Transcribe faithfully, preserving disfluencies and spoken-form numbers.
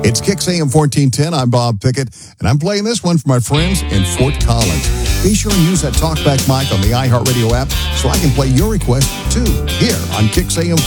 It's Kicks A M fourteen ten. I'm Bob Pickett, and I'm playing this one for my friends in Fort Collins. Be sure and use that talkback mic on the iHeartRadio app so I can play your request, too, here on Kicks A M